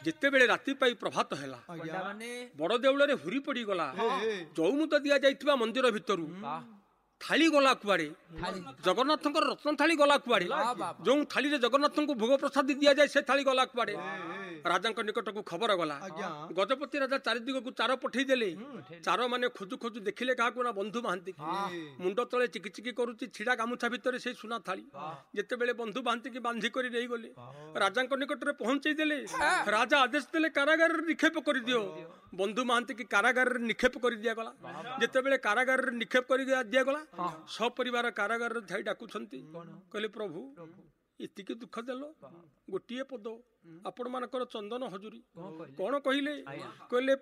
ଯେତେବେଳେ ରାତି ପାଇ ପ୍ରଭାତ ହେଲା ବଡ ଦେଉଳରେ ହୁରି ପଡିଗଲା ଚଉମୁଦ ଦିଆଯାଇଥିବା ମନ୍ଦିର ଭିତରୁ ଥାଳି ଗଲା କୁଆଡେ ଜଗନ୍ନାଥଙ୍କର ରତ୍ନ ଥାଳି ଗଲା କୁଆଡେ ଯୋଉ ଥାଳିରେ ଜଗନ୍ନାଥଙ୍କୁ ଭୋଗ ପ୍ରସାଦ ଦିଆଯାଏ ସେ ଥାଳି ଗଲା କୁଆଡେ ରାଜାଙ୍କ ନିକଟକୁ ଖବର ଗଲା ଗଜପତି ରାଜା ଚାରିଦିଗକୁ ଚାର ପଠେଇ ଦେଲେ ଚାର ମାନେ ଖୋଜୁ ଖୋଜୁ ଦେଖିଲେ କାହାକୁ ନା ବନ୍ଧୁ ମହାନ୍ତି ମୁଣ୍ଡ ତଳେ ଚିକି ଚିକି କରୁଛି ଛିଡା ଗାମୁଛା ଭିତରେ ସେଇ ସୁନା ଥାଳି ଯେତେବେଳେ ବନ୍ଧୁ ମହାନ୍ତି କି ବାନ୍ଧି କରି ନେଇଗଲେ ରାଜାଙ୍କ ନିକଟରେ ପହଞ୍ଚେଇ ଦେଲେ ରାଜା ଆଦେଶ ଦେଲେ କାରାଗାରରେ ନିକ୍ଷେପ କରିଦିଅ ବନ୍ଧୁ ମହାନ୍ତି କି କାରାଗାରରେ ନିକ୍ଷେପ କରି ଦିଆଗଲା ଯେତେବେଳେ କାରାଗାରରେ ନିକ୍ଷେପ କରି ଦିଆଗଲା ସପରିବାର କାରାଗାରରେ ଥାଇ ଡାକୁଛନ୍ତି କହିଲେ ପ୍ରଭୁ ଏତିକି ଦୁଃଖ ଦେଲ ଗୋଟିଏ ପଦ ଆପଣ ମାନଙ୍କର ଚନ୍ଦନ ହଜୁରୀ କଣ କହିଲେ କହିଲେ